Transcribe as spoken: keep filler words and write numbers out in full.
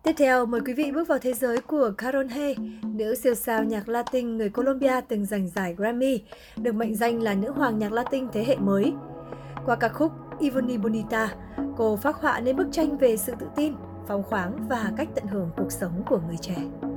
Tiếp theo, mời quý vị bước vào thế giới của Caron Hay, nữ siêu sao nhạc Latin người Colombia từng giành giải Grammy, được mệnh danh là nữ hoàng nhạc Latin thế hệ mới. Qua ca khúc Ivoni Bonita, cô phác họa nên bức tranh về sự tự tin, phóng khoáng và cách tận hưởng cuộc sống của người trẻ.